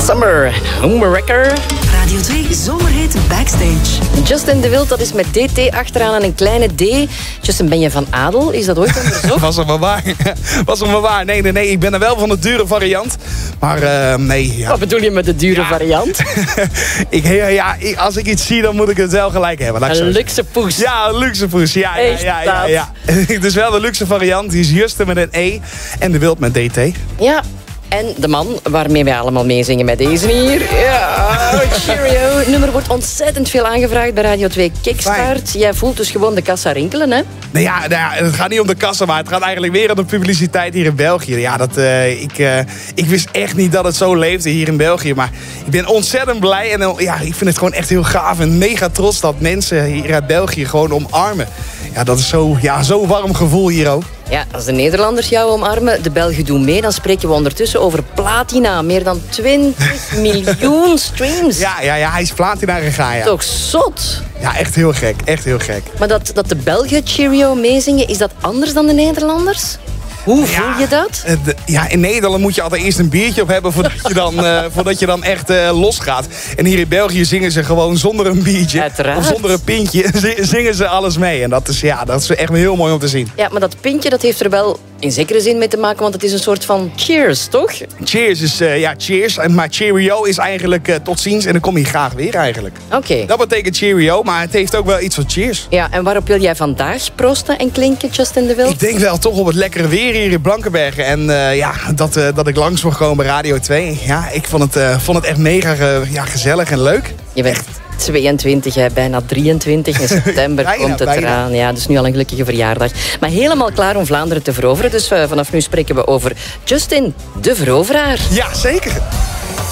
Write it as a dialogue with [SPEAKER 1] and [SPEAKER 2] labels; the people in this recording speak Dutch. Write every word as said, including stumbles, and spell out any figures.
[SPEAKER 1] Summer, Homewrecker.
[SPEAKER 2] Radio twee Zomerhit Backstage.
[SPEAKER 1] Justin de Wild, dat is met D T achteraan en een kleine D. Justin, ben je van adel? Is dat ooit onderzocht?
[SPEAKER 3] Was er maar waar. Was er maar waar. Nee, nee, nee. Ik ben er wel van de dure variant. Maar uh, nee. Ja.
[SPEAKER 1] Wat bedoel je met de dure
[SPEAKER 3] ja.
[SPEAKER 1] variant?
[SPEAKER 3] ik, ja, ik, als ik iets zie, dan moet ik het wel gelijk hebben.
[SPEAKER 1] Een luxe poes.
[SPEAKER 3] Ja, een luxe poes. Ja, ja, ja, ja, ja. Het is wel de luxe variant. Die is Justin met een E en de Wild met D T.
[SPEAKER 1] Ja. En de man waarmee wij allemaal meezingen met deze hier. Ja, cheerio. Het nummer wordt ontzettend veel aangevraagd bij Radio twee Kickstart. Jij voelt dus gewoon de kassa rinkelen, hè?
[SPEAKER 3] Nou ja, nou ja, het gaat niet om de kassa, maar het gaat eigenlijk weer om de publiciteit hier in België. Ja, dat, uh, ik, uh, ik wist echt niet dat het zo leefde hier in België. Maar ik ben ontzettend blij en uh, ja, ik vind het gewoon echt heel gaaf en mega trots dat mensen hier uit België gewoon omarmen. Ja, dat is zo, ja, zo'n warm gevoel hier ook.
[SPEAKER 1] Ja, als de Nederlanders jou omarmen, de Belgen doen mee, dan spreken we ondertussen over platina. Meer dan twintig miljoen streams.
[SPEAKER 3] Ja, ja, ja, hij is platina gegaan, ja.
[SPEAKER 1] Toch zot?
[SPEAKER 3] Ja, echt heel gek, echt heel gek.
[SPEAKER 1] Maar dat, dat de Belgen Cheerio meezingen, is dat anders dan de Nederlanders? Hoe voel
[SPEAKER 3] ja,
[SPEAKER 1] je dat?
[SPEAKER 3] De, ja, in Nederland moet je altijd eerst een biertje op hebben voordat je dan, uh, voordat je dan echt uh, losgaat. En hier in België zingen ze gewoon zonder een biertje
[SPEAKER 1] Uiteraard.
[SPEAKER 3] of zonder een pintje zingen ze alles mee. En dat is, ja, dat is echt heel mooi om te zien.
[SPEAKER 1] Ja, maar dat pintje dat heeft er wel in zekere zin mee te maken, want het is een soort van cheers, toch?
[SPEAKER 3] Cheers is, uh, ja, cheers. Maar cheerio is eigenlijk uh, tot ziens en dan kom je graag weer eigenlijk.
[SPEAKER 1] Oké. Okay.
[SPEAKER 3] Dat betekent cheerio, maar het heeft ook wel iets van cheers.
[SPEAKER 1] Ja, en waarop wil jij vandaag proosten en klinken, Justin de Wild?
[SPEAKER 3] Ik denk wel toch op het lekkere weer hier in Blankenbergen. En uh, ja, dat, uh, dat ik langs mocht komen bij Radio twee. Ja, ik vond het, uh, vond het echt mega uh, ja, gezellig en leuk.
[SPEAKER 1] Je bent tweeëntwintig, hè, bijna drieëntwintig. In september bijna, komt het bijna. eraan. Ja, dus nu al een gelukkige verjaardag. Maar helemaal klaar om Vlaanderen te veroveren. Dus uh, vanaf nu spreken we over Justin de Veroveraar.
[SPEAKER 3] Ja, zeker.